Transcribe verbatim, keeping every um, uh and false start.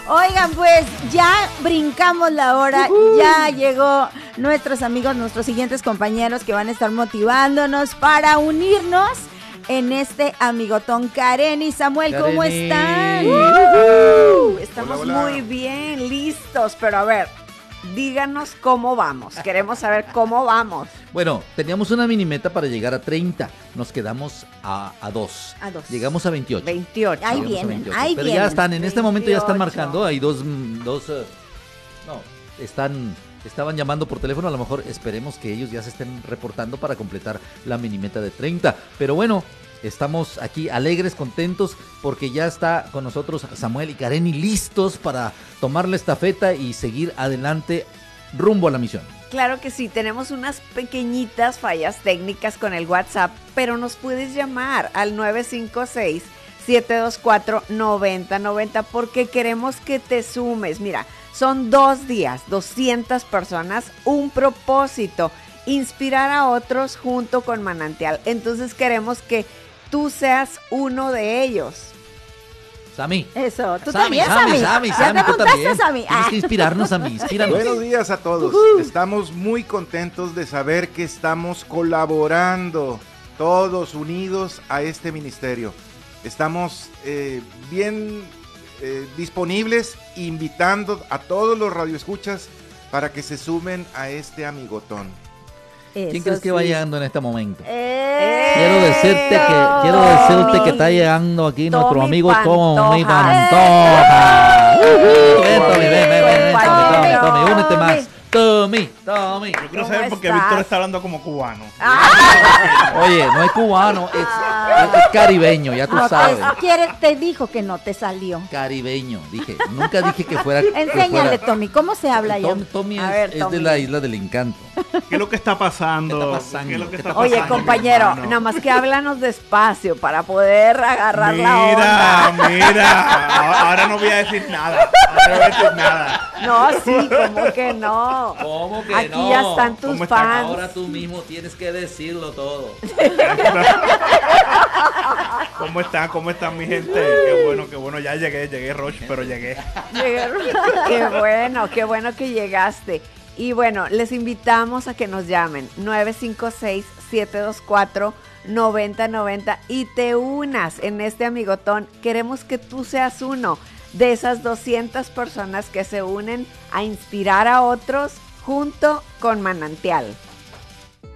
Oigan, pues ya brincamos la hora, uh-huh. ya llegó nuestros amigos, nuestros siguientes compañeros que van a estar motivándonos para unirnos en este amigotón. Karen y Samuel, Karen. ¿Cómo están? Uh-huh. Estamos hola, hola. Muy bien, listos, pero a ver, díganos cómo vamos, queremos saber cómo vamos. Bueno, teníamos una mini meta para llegar a treinta, nos quedamos a, a dos. A dos. Llegamos a veintiocho. veintiocho. Ahí vienen, veintiocho. Ahí Pero vienen. ya están, en veintiocho. este momento ya están marcando, hay dos, dos, uh, no, están, estaban llamando por teléfono, a lo mejor esperemos que ellos ya se estén reportando para completar la mini meta de treinta. Pero bueno, estamos aquí alegres, contentos, porque ya está con nosotros Samuel y Karen y listos para tomar la estafeta y seguir adelante rumbo a la misión. Claro que sí, tenemos unas pequeñitas fallas técnicas con el WhatsApp, pero nos puedes llamar al nueve cinco seis, siete dos cuatro, nueve cero nueve cero porque queremos que te sumes. Mira, son dos días, doscientas personas, un propósito, inspirar a otros junto con Manantial. Entonces queremos que tú seas uno de ellos. Sammy. Eso, tú Sammy, también, Sammy, Sammy. Sammy, Ya Sammy, te tú también. contaste, Sammy. Tienes que inspirarnos, Sammy, inspíranos. Buenos días a todos. Uh-huh. Estamos muy contentos de saber que estamos colaborando todos unidos a este ministerio. Estamos eh, bien eh, disponibles, invitando a todos los radioescuchas para que se sumen a este amigotón. ¿Quién Eso crees que sí. va llegando en este momento? ¡Eh! Quiero decirte que quiero decirte que está llegando aquí Tommy nuestro amigo Pantoja. Tommy Pantoja. ¡Eh! Ven, Tommy, ven, ven, ven, ven, Tommy, Tommy, Tommy, Tommy. únete más. Tommy, Tommy. Yo quiero ¿Cómo saber por qué estás? Víctor está hablando como cubano. Oye, no es cubano, es, es- es caribeño, ya tú No sabes. te, quiere, te dijo que no te salió. Caribeño, dije. Nunca dije que fuera. que Enséñale, fuera- Tommy, ¿cómo se habla allá? Tommy, Tommy A es, ver, es Tommy. de la isla del encanto. ¿Qué es lo que está pasando? ¿Qué está pasando? ¿Qué es lo que ¿Qué está está Oye, pasando, compañero, mi hermano? nada más que háblanos despacio para poder agarrar la Mira, onda. mira. Ahora, ahora no voy a decir nada. Ahora no voy a decir nada. No, sí, como que no. ¿Cómo que Aquí no? ya están tus ¿Cómo están? fans. Ahora tú mismo tienes que decirlo todo. ¿Cómo están? ¿Cómo están, mi gente? Qué bueno, qué bueno. Ya llegué, llegué, Roche, pero llegué. Llegaron. Qué bueno, qué bueno que llegaste. Y bueno, les invitamos a que nos llamen nueve cinco seis, siete dos cuatro, nueve cero nueve cero y te unas en este amigotón. Queremos que tú seas uno de esas doscientas personas que se unen a inspirar a otros junto con Manantial.